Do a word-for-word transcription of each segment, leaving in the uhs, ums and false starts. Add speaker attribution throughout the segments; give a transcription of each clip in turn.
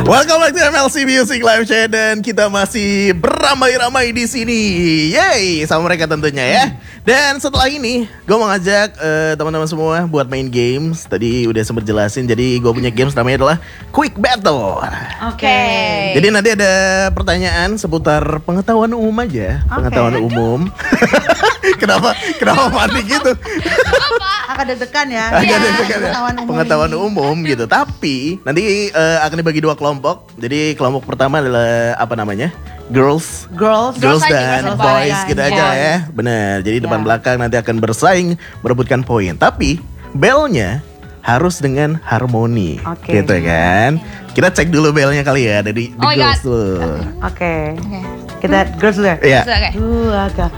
Speaker 1: Welcome back to M L C Music Live Chat dan kita masih beramai-ramai di sini. Yeay, sama mereka tentunya ya. Dan setelah ini, gue mau ngajak uh, teman-teman semua buat main games. Tadi udah sempat jelasin, jadi gue punya games namanya adalah Quick Battle.
Speaker 2: Oke. Okay.
Speaker 1: Jadi nanti ada pertanyaan seputar pengetahuan umum aja, okay. Pengetahuan umum. Kenapa? Kenapa panik gitu?
Speaker 2: Agak deg-degan ya.
Speaker 1: Agak ya. deg-degan ya. Pengetahuan umum, pengetahuan umum gitu. Tapi nanti uh, akan dibagi dua kelompok. Jadi kelompok pertama adalah apa namanya? Girls,
Speaker 2: girls,
Speaker 1: girls,
Speaker 2: girls
Speaker 1: dan
Speaker 2: girls
Speaker 1: boys
Speaker 2: boys.
Speaker 1: gitu yeah. aja ya. Benar. Jadi yeah. depan belakang nanti akan bersaing merebutkan poin. Tapi belnya harus dengan harmoni, okay. gitu kan? Kita cek dulu belnya kali ya dari the
Speaker 2: oh
Speaker 1: girls dulu.
Speaker 2: Oke. Okay. Okay. Kita girls dulu ya.
Speaker 1: Iya.
Speaker 2: Uh, agak.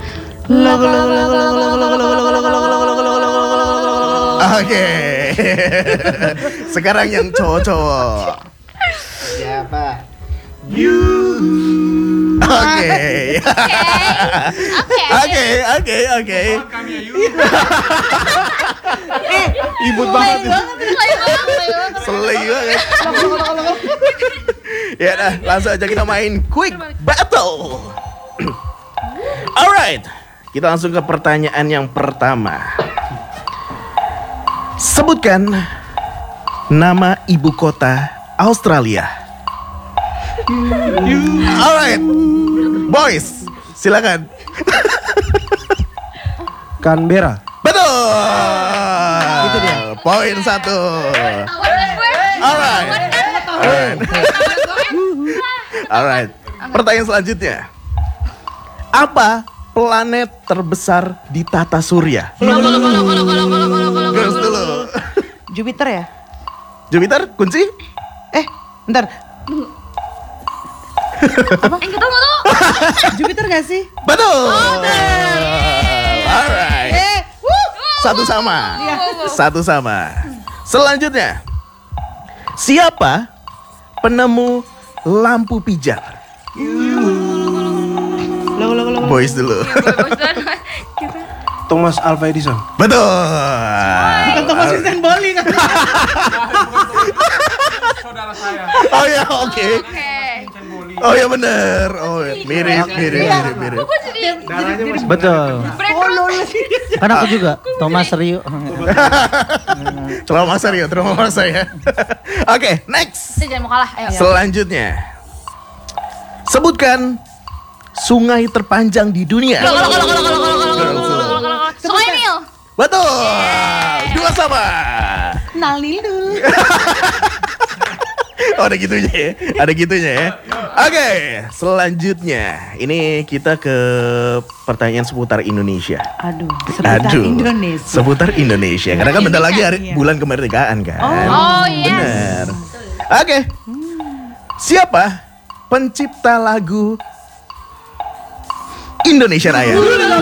Speaker 1: Oke. Sekarang yang cowok-cowok.
Speaker 3: Siapa?
Speaker 1: You. Oke. Oke, oke, oke.
Speaker 3: Eh, ribut banget.
Speaker 1: Selai banget. Ya dah, langsung aja kita main Quick Battle. Alright, kita langsung ke pertanyaan yang pertama. Sebutkan nama ibu kota Australia. Alright, boys, silakan.
Speaker 3: Canberra.
Speaker 1: Betul.
Speaker 3: Itu dia.
Speaker 1: Poin satu. Alright. Alright. Alright. Pertanyaan selanjutnya. Apa planet terbesar di tata surya? Girls dulu.
Speaker 2: Jupiter ya?
Speaker 1: Jupiter, kunci?
Speaker 2: Eh, bentar. Apa? Eh, ketemu tuh. Jupiter gak sih?
Speaker 1: Betul. Alright.
Speaker 2: Eh,
Speaker 1: Satu sama. Satu sama. Selanjutnya. Siapa penemu lampu pijar? Boys dulu.
Speaker 3: Thomas Alva Edison.
Speaker 1: Betul.
Speaker 2: Bukan Thomas Edison bowling.
Speaker 3: Saudara saya.
Speaker 1: Oh ya, oke. Okay. Oh ya benar. Oh ya. mirip, mirip, mirip, mirip.
Speaker 3: Darahnya masih
Speaker 4: betul. Karena aku juga Thomas Rio.
Speaker 1: Trauma Rio, trauma saya. Oke, next.
Speaker 5: Jangan mau kalah. Ayo.
Speaker 1: Selanjutnya. Sebutkan sungai terpanjang di dunia.
Speaker 5: Sungai Nil.
Speaker 1: Betul. Dua sama.
Speaker 2: Nalil dulu.
Speaker 1: Oh, ada gitunya ya. Ada gitunya ya. Oke, selanjutnya ini kita ke pertanyaan seputar Indonesia.
Speaker 2: Aduh, seputar
Speaker 1: Aduh,
Speaker 2: Indonesia.
Speaker 1: Seputar Indonesia. Karena kan bentar lagi hari
Speaker 2: iya.
Speaker 1: bulan kemerdekaan kan.
Speaker 5: Oh, yes.
Speaker 1: Benar. Oke. Siapa pencipta lagu Indonesia Raya?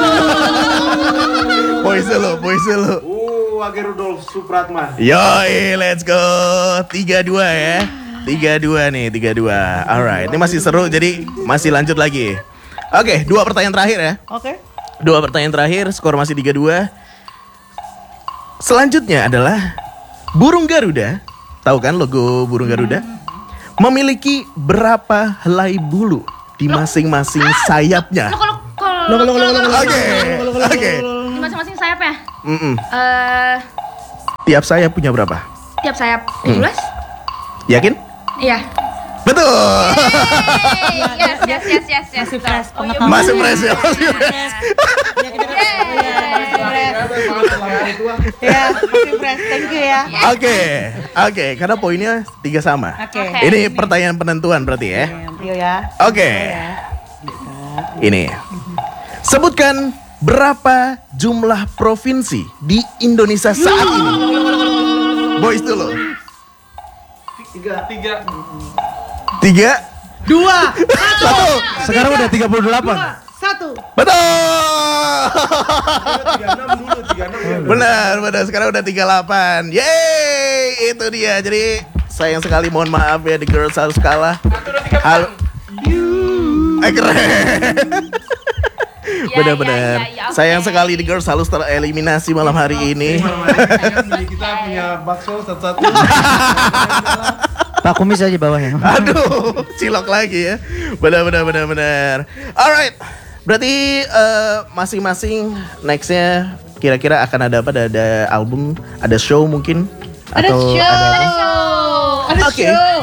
Speaker 1: Boys dulu, boys dulu.
Speaker 3: Uh, Wage Rudolf Supratman.
Speaker 1: Yoi, let's go. tiga dua ya. tiga dua nih, tiga dua. Alright, ini masih seru jadi masih lanjut lagi. Oke, dua pertanyaan terakhir ya.
Speaker 2: Oke.
Speaker 1: Dua pertanyaan terakhir, skor masih tiga dua. Selanjutnya adalah burung Garuda. Tahu kan logo burung Garuda? Memiliki berapa helai bulu di masing-masing sayapnya? Oke, oke.
Speaker 5: Di masing-masing sayapnya?
Speaker 1: Mm-mm.
Speaker 5: Eh,
Speaker 1: Tiap sayap punya berapa?
Speaker 5: tiap sayap tujuh belas?
Speaker 1: Yakin?
Speaker 5: Iya.
Speaker 1: Betul.
Speaker 5: Yes, yes, yes, yes, yes.
Speaker 2: Masih fresh.
Speaker 5: Oh, iya,
Speaker 2: pengetahuan.
Speaker 1: Masih fresh ya, masih fresh.
Speaker 2: Ya, masih fresh. Thank you ya.
Speaker 1: Oke, oke, karena poinnya tiga sama.
Speaker 2: Oke.
Speaker 1: Ini pertanyaan penentuan berarti ya.
Speaker 2: Yuk ya.
Speaker 1: Oke. Ini. Sebutkan berapa jumlah provinsi di Indonesia saat ini? Boys dulu.
Speaker 3: Tiga. Tiga.
Speaker 1: Tiga.
Speaker 2: Dua.
Speaker 1: Satu.
Speaker 3: Sekarang udah tiga puluh delapan.
Speaker 2: Satu.
Speaker 1: Betul.
Speaker 3: tiga puluh enam dulu, tiga puluh enam.
Speaker 1: Benar, benar. Sekarang udah tiga puluh delapan. Yeay, itu dia. Jadi sayang sekali, mohon maaf ya, the girls harus kalah. Halo. Eh, keren.
Speaker 5: Ya,
Speaker 1: Benar-benar.
Speaker 5: ya, ya, ya, oke.
Speaker 1: Sayang sekali the girls harus tereliminasi malam hari ini.
Speaker 3: Kita punya bakso satu-satu.
Speaker 4: Pak Kumis aja bawahnya.
Speaker 1: Aduh, cilok lagi ya. Benar benar benar benar. Alright. Berarti eh, masing-masing nextnya kira-kira akan ada apa? Ada, ada album, ada show mungkin?
Speaker 2: Ada
Speaker 1: Atau
Speaker 2: show.
Speaker 1: ada
Speaker 5: Ada show.
Speaker 2: Ada
Speaker 1: Oke.
Speaker 2: show.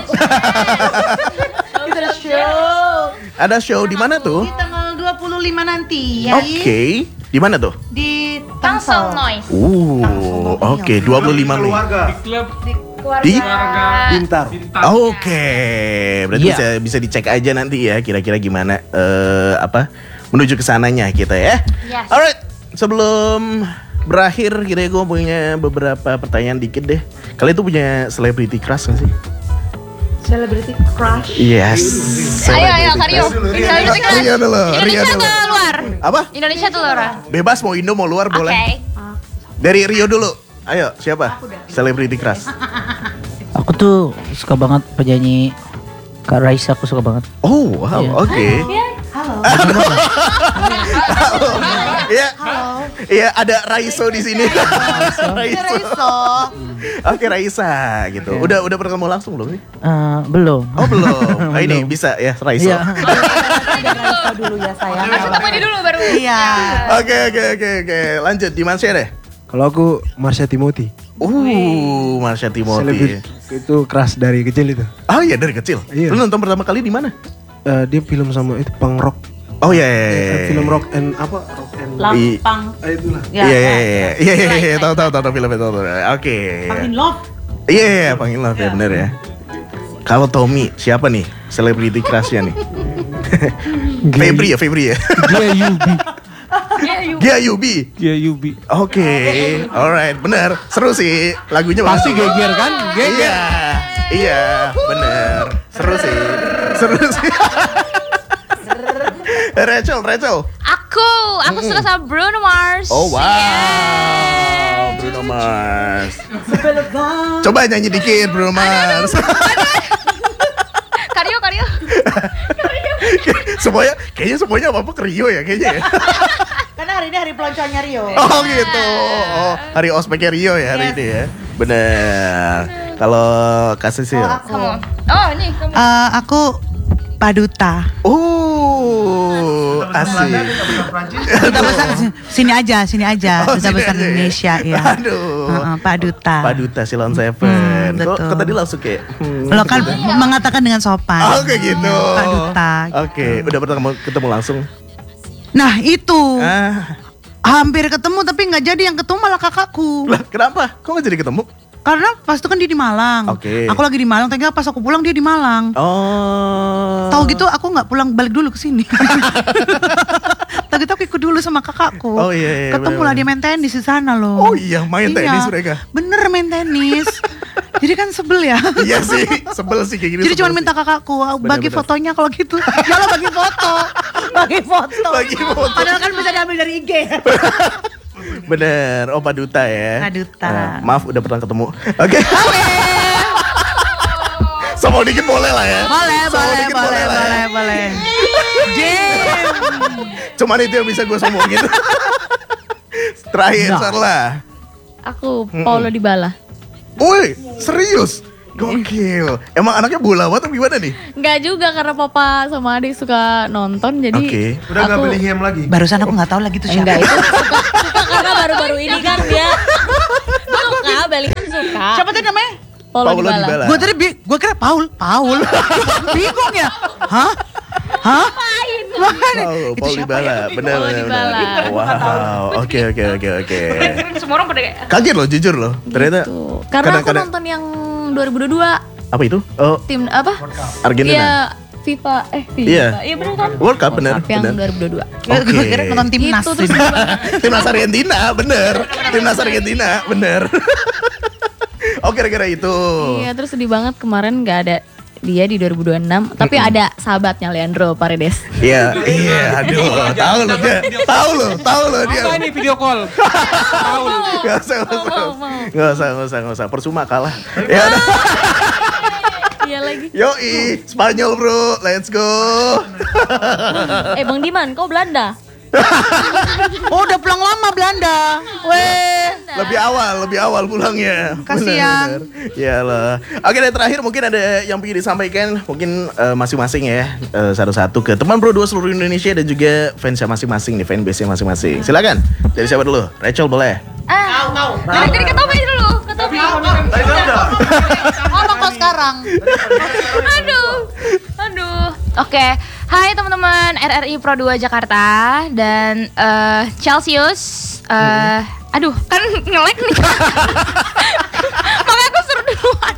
Speaker 2: Ada show.
Speaker 1: Ada show di mana tuh?
Speaker 2: Di tanggal dua puluh lima nanti ya.
Speaker 1: Oke. Di mana tuh?
Speaker 2: Di
Speaker 5: Tangsel
Speaker 2: Tangsel.
Speaker 5: Noise.
Speaker 1: Uh, oke, dua puluh lima Mei.
Speaker 3: Keluarga.
Speaker 5: Di keluarga.
Speaker 1: Di?
Speaker 3: Pintar.
Speaker 1: Oke, berarti
Speaker 4: Iya.
Speaker 1: bisa bisa dicek aja nanti ya kira-kira gimana eh apa menuju ke sananya kita ya.
Speaker 5: Yes.
Speaker 1: Alright, sebelum berakhir kita gue punya beberapa pertanyaan dikit deh. Kalian tuh punya celebrity crush gak sih?
Speaker 2: Celebrity crush.
Speaker 1: Yes.
Speaker 5: Ayo ayo
Speaker 1: Celebrity
Speaker 5: Karyo.
Speaker 1: crush.
Speaker 5: Celebrity crush.
Speaker 1: Rio dulu, Rio
Speaker 5: Indonesia
Speaker 1: dulu.
Speaker 5: atau luar?
Speaker 1: Apa?
Speaker 5: Indonesia atau luar?
Speaker 1: Bebas mau Indo mau luar
Speaker 5: Oke.
Speaker 1: boleh. Dari Rio dulu. Ayo, siapa? Celebrity crush.
Speaker 4: Aku tuh suka banget penyanyi Kak Raisa, aku suka banget.
Speaker 1: Oh, wow,
Speaker 4: Iya.
Speaker 1: oke.
Speaker 2: Halo.
Speaker 1: Iya. Iya, ada Raiso di sini. Raiso.
Speaker 2: Raiso.
Speaker 1: Oke, Raisa gitu. Udah udah pernah ketemu langsung belum nih?
Speaker 4: Eh, belum.
Speaker 1: Oh, belum. Ah, ini
Speaker 4: Belum.
Speaker 1: bisa ya, Raiso.
Speaker 4: Iya.
Speaker 2: Ada Raiso dulu ya sayang.
Speaker 5: Langsung ketemu ini dulu baru.
Speaker 2: Iya.
Speaker 1: Oke, oke, oke, oke. Lanjut, Dimansya deh.
Speaker 3: Kalau aku Marsha Timothy.
Speaker 1: Uh, Marsha Timothy.
Speaker 3: Selebrit itu keras dari kecil itu.
Speaker 1: Oh iya, dari kecil.
Speaker 3: Iya.
Speaker 1: Lu nonton pertama kali di mana?
Speaker 3: Eh, dia film sama itu punk rock.
Speaker 1: Oh iya, iya, iya.
Speaker 3: Eh, film rock and apa? Rock and
Speaker 2: Lampang.
Speaker 3: Eh, itulah.
Speaker 1: Iya, iya, iya, iya, iya, iya, iya, tahu, tahu, tahu, tahu filmnya, tahu, tahu. Oke.
Speaker 2: Pangin love.
Speaker 1: Iya, iya, iya, Pangin Love ya, bener ya. Kalau Tommy, siapa nih celebrity crush-nya nih? Febri ya, Febri ya.
Speaker 3: Dia Yubi.
Speaker 1: Gia Yubi.
Speaker 3: Dia Yubi.
Speaker 1: Oke, alright, bener. Seru sih, lagunya
Speaker 3: Pasti
Speaker 1: bagus.
Speaker 3: geger kan? Geger.
Speaker 1: Iya, iya, bener. Seru sih, seru sih. Rachel, Rachel.
Speaker 5: Aku, aku suka sama Bruno Mars.
Speaker 1: Oh wow,
Speaker 5: Yeah.
Speaker 1: Bruno Mars. Coba nyanyi dikit Bruno Mars.
Speaker 5: Karyo, Karyo.
Speaker 1: Semuanya, kayaknya semuanya apa-apa ke Rio ya kayaknya ya.
Speaker 2: Karena hari ini hari pelonconya Rio.
Speaker 1: Oh gitu. Oh, hari ospeknya Rio ya hari
Speaker 2: Yes.
Speaker 1: ini ya. Bener. Kalau kasih sih.
Speaker 2: Kalau aku.
Speaker 5: Kamu. Oh, nih kamu.
Speaker 2: Eh, aku Paduta.
Speaker 1: Oh, asik.
Speaker 2: Duta besar sini aja, sini aja.
Speaker 1: Oh,
Speaker 2: Duta
Speaker 1: sini
Speaker 2: besar
Speaker 1: aja ya?
Speaker 2: Indonesia ya.
Speaker 1: Aduh.
Speaker 2: Heeh, Pak Duta.
Speaker 1: Pak Duta Silon Seven.
Speaker 2: Hmm,
Speaker 1: Kok,
Speaker 2: betul.
Speaker 1: kok tadi langsung kayak hmm,
Speaker 2: Lo kan mengatakan dengan sopan.
Speaker 1: Oh kayak gitu.
Speaker 2: Pak Duta.
Speaker 1: Oke, udah pernah ketemu, ketemu langsung?
Speaker 2: Nah itu
Speaker 1: Ah,
Speaker 2: hampir ketemu tapi nggak jadi, yang ketemu malah kakakku.
Speaker 1: lah kenapa? Kok gak jadi ketemu?
Speaker 2: Karena pas itu kan dia di Malang.
Speaker 1: Oke.
Speaker 2: Aku lagi di Malang, ternyata pas aku pulang dia di Malang.
Speaker 1: Oh.
Speaker 2: Tahu gitu aku nggak pulang balik dulu ke sini. Tahu gitu aku ikut dulu sama kakakku.
Speaker 1: Oh, iya, iya,
Speaker 2: Ketemu
Speaker 1: bener-bener.
Speaker 2: lah dia main tenis di sana loh.
Speaker 1: Oh iya, main tenis mereka.
Speaker 2: Bener main tenis. Jadi kan sebel ya.
Speaker 1: Iya sih, sebel sih kayak gini.
Speaker 2: Jadi
Speaker 1: sebel
Speaker 2: cuma
Speaker 1: sih.
Speaker 2: minta kakakku bagi
Speaker 1: Bener-bener.
Speaker 2: fotonya kalau gitu. Ya lo bagi foto. Bagi foto.
Speaker 1: Bagi foto.
Speaker 2: Padahal kan bisa diambil dari I G.
Speaker 1: Bener, oh Pak Duta ya.
Speaker 2: Pak Duta.
Speaker 1: Eh, maaf udah pernah ketemu. Oke. Sombong dikit boleh lah ya.
Speaker 2: Boleh,
Speaker 1: Sombong
Speaker 2: boleh,
Speaker 1: dikit
Speaker 2: boleh,
Speaker 1: lah
Speaker 2: boleh,
Speaker 1: ya.
Speaker 2: boleh. Jim.
Speaker 1: Cuman itu yang bisa gue sombongin. Terakhir, Sarla.
Speaker 6: Aku Paulo Dybala.
Speaker 1: Woi, serius? Gokil. Emang anaknya bola banget atau gimana nih?
Speaker 6: Enggak juga karena papa sama adik suka nonton jadi
Speaker 1: Oke.
Speaker 3: Udah nggak
Speaker 6: aku-
Speaker 3: beli hem lagi.
Speaker 2: Barusan aku nggak tahu lagi tuh siapa.
Speaker 6: Enggak itu suka, suka karena baru-baru ini kan dia suka Bellingham suka.
Speaker 2: Siapa tadi namanya?
Speaker 6: Paulo,
Speaker 1: Paulo
Speaker 6: Dybala.
Speaker 1: Dybala.
Speaker 2: Gue tadi bi, gue kira Paul, Paul. Bingung ya? Hah? Hah? Makanya,
Speaker 1: Paul,
Speaker 2: itu
Speaker 1: Paul
Speaker 2: siapa
Speaker 1: Dybala,
Speaker 2: ya?
Speaker 1: bener,
Speaker 6: Paulo
Speaker 1: bener,
Speaker 6: Dybala.
Speaker 1: bener. Wow, oke, oke, oke, oke.
Speaker 5: Keren semua orang pada kayak
Speaker 1: Kaget loh, jujur loh. Ternyata.
Speaker 6: Tuh. Karena aku
Speaker 1: kadang-kadang-
Speaker 6: nonton yang dua ribu dua puluh dua
Speaker 1: Apa itu? Oh,
Speaker 6: tim apa?
Speaker 1: Argentina.
Speaker 6: Iya, FIFA eh FIFA.
Speaker 1: Iya.
Speaker 6: Iya benar kan?
Speaker 1: World Cup, bener,
Speaker 6: Cup yang
Speaker 1: bener.
Speaker 6: dua ribu dua puluh dua.
Speaker 2: Gue gue
Speaker 1: Oke.
Speaker 2: kira nonton timnas.
Speaker 6: Itu terus
Speaker 1: Timnas Argentina, bener. Timnas Argentina, bener. Oh, kira-kira itu.
Speaker 6: Iya, terus sedih banget kemarin nggak ada dia di dua ribu dua puluh enam, tapi ada sahabatnya Leandro Paredes.
Speaker 1: Iya, iya, aduh, tahu lo dia, tahu lo, tahu lo dia.
Speaker 3: Apa ini video call?
Speaker 1: Gak usah, gak usah, gak usah, gak usah, gak usah, percuma kalah. Ya udah.
Speaker 6: Iya lagi.
Speaker 1: Yoi, Spanyol bro, let's go.
Speaker 6: Eh Bang Diman, kau Belanda?
Speaker 2: Oh, udah pulang lama Belanda. Weh.
Speaker 1: Lebih awal, lebih awal pulangnya.
Speaker 2: Kasihan.
Speaker 1: Ya lah. Oke, dan terakhir mungkin ada yang ingin disampaikan mungkin eh, masing-masing ya, eh, satu-satu ke teman Pro dua seluruh Indonesia dan juga fansnya masing-masing nih, fanbase-nya masing-masing. Silakan. Dari siapa dulu? Rachel boleh.
Speaker 5: Ah, dari dari ke Topi dulu, ke Topi.
Speaker 2: Ngomong kok sekarang.
Speaker 5: Aduh, aduh. Oke, hai teman-teman R R I Pro dua Jakarta dan eh, Celsius. eh, aduh, kan ngelek nih. Makanya aku suruh duluan.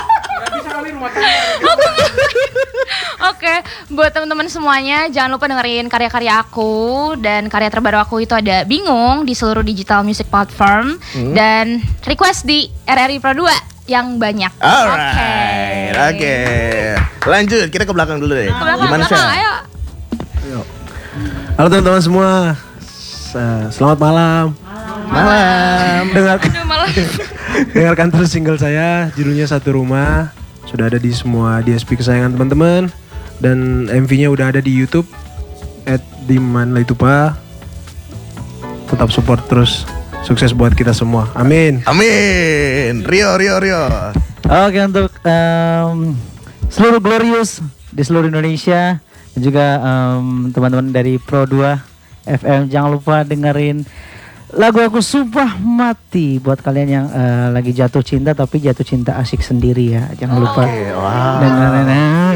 Speaker 5: Oke, buat teman-teman semuanya jangan lupa dengerin karya-karya aku dan karya terbaru aku itu ada Bingung di seluruh digital music platform dan request di R R I Pro dua yang banyak.
Speaker 1: Alright. Oke. Lanjut, kita ke belakang dulu deh.
Speaker 5: Ke belakang,
Speaker 1: Gimana
Speaker 5: belakang,
Speaker 1: sih?
Speaker 5: ayo.
Speaker 7: Halo teman-teman semua, S- selamat malam.
Speaker 1: Malam.
Speaker 7: Dengarkan,
Speaker 5: Aduh, malah.
Speaker 7: dengarkan terus single saya, judulnya Satu Rumah. Sudah ada di semua D S P kesayangan teman-teman dan M V-nya udah ada di YouTube at dimanlaitupa. Tetap support terus, sukses buat kita semua. Amin.
Speaker 1: Amin. Rio, Rio, Rio.
Speaker 4: Oke, untuk em, seluruh Glorious di seluruh Indonesia dan juga em, teman-teman dari Pro dua F M, jangan lupa dengerin lagu aku Sumpah Mati buat kalian yang eh, lagi jatuh cinta tapi jatuh cinta asik sendiri ya. Jangan lupa
Speaker 1: wow.
Speaker 4: dengerin.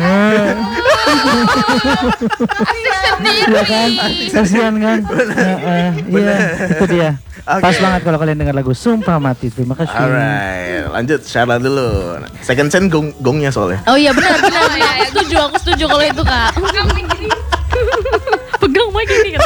Speaker 4: Iya kan? Kasihan kan? Heeh, Iya, itu dia.
Speaker 1: Oke.
Speaker 4: Pas banget kalau kalian dengar lagu Sumpah Mati. Terima kasih.
Speaker 1: Alright, lanjut Syarla dulu. Second scene gong gongnya soalnya.
Speaker 6: Oh iya benar benar. benar. Setuju, aku setuju kalau itu kak. Pegang mic gini kan.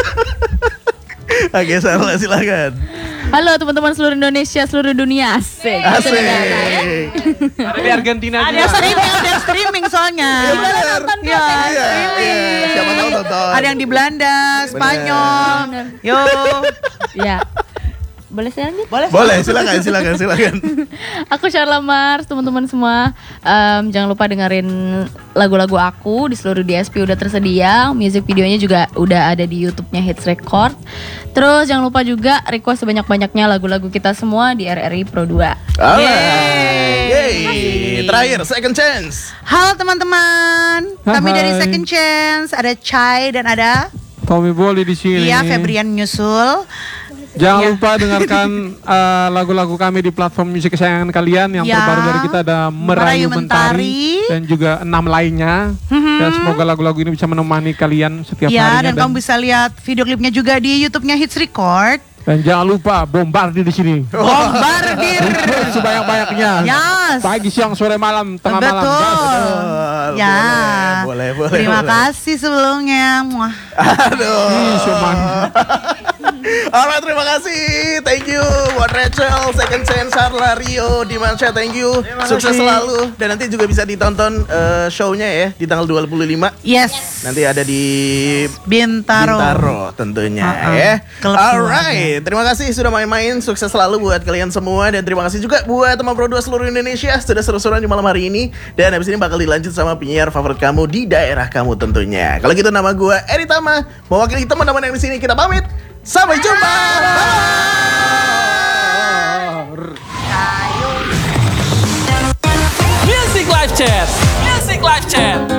Speaker 1: Oke, Syarla silakan.
Speaker 6: Halo teman-teman seluruh Indonesia, seluruh dunia. Asik.
Speaker 1: Asik.
Speaker 3: Ada di Argentina
Speaker 2: Ada
Speaker 3: juga.
Speaker 2: streaming, ada streaming soalnya.
Speaker 1: Iya, benar.
Speaker 2: Iya,
Speaker 1: Iya, iya. Siapa tahu tonton.
Speaker 2: ada yang di Belanda, Spanyol. Yo.
Speaker 6: Ya. Boleh saya lanjut?
Speaker 2: Boleh.
Speaker 1: Boleh, silakan, silakan, silakan.
Speaker 6: Aku Syarla Mars, teman-teman semua. Em, jangan lupa dengerin lagu-lagu aku di seluruh D S P udah tersedia. Music videonya juga udah ada di YouTube-nya Hits Record. Terus jangan lupa juga request sebanyak-banyaknya lagu-lagu kita semua di R R I Pro dua.
Speaker 1: Alright. Yeay. Terakhir, second chance.
Speaker 2: Halo teman-teman, kami
Speaker 3: Hai.
Speaker 2: dari Second Chance, ada Chai dan ada
Speaker 3: Tommy Bolly di sini.
Speaker 2: Iya Febrian nyusul.
Speaker 3: Jangan
Speaker 2: Iya.
Speaker 3: lupa dengarkan uh, lagu-lagu kami di platform musik kesayangan kalian. Yang
Speaker 2: Ya.
Speaker 3: terbaru dari kita ada
Speaker 2: Merayu
Speaker 3: Merayu,
Speaker 2: Mentari.
Speaker 3: Mentari dan juga enam lainnya. Dan semoga lagu-lagu ini bisa menemani kalian setiap
Speaker 2: Ya,
Speaker 3: harinya.
Speaker 2: dan kamu bisa lihat video klipnya juga di YouTube-nya Hits Record.
Speaker 3: dan jangan lupa bombardir di sini.
Speaker 2: Bombardir.
Speaker 3: Sebanyak-banyaknya.
Speaker 2: Yes.
Speaker 3: Pagi, siang, sore, malam, tengah malam.
Speaker 2: Betul.
Speaker 1: Betul.
Speaker 2: Ya.
Speaker 1: Boleh, boleh,
Speaker 2: Terima
Speaker 1: boleh.
Speaker 2: kasih sebelumnya. Muah.
Speaker 1: Aduh.
Speaker 3: Ih, cuman.
Speaker 1: Alright, terima kasih. Thank you buat Rachel, Second Chance, Syarla, Rio, Dimansya, thank you. Sukses selalu. Dan nanti juga bisa ditonton eh, show-nya ya di tanggal dua puluh lima.
Speaker 2: Yes.
Speaker 1: Nanti ada di
Speaker 2: Bintaro.
Speaker 1: Bintaro tentunya
Speaker 2: Uh-uh.
Speaker 1: ya.
Speaker 2: Klub
Speaker 1: Alright, terima kasih sudah main-main. Sukses selalu buat kalian semua. Dan terima kasih juga buat teman Pro dua seluruh Indonesia sudah seru-seruan di malam hari ini. Dan habis ini bakal dilanjut sama penyiar favorit kamu di daerah kamu tentunya. Kalau gitu nama gue Eri Tama, mewakili teman-teman yang di sini kita pamit. Sampai jumpa.
Speaker 8: Music Live Chat. Music Live Chat.